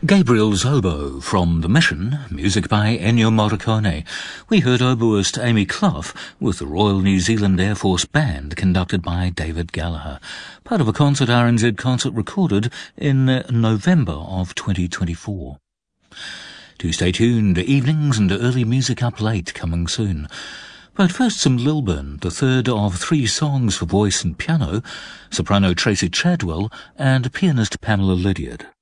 Gabriel's Oboe from The Mission, music by Ennio Morricone. We heard oboist Amy Clough with the Royal New Zealand Air Force Band conducted by David Gallagher, part of a concert RNZ concert recorded in November of 2024. Do stay tuned, evenings and early music up late coming soon. But first some Lilburn, the third of 3 songs for voice and piano, soprano Tracy Chadwell and pianist Pamela Lydiard.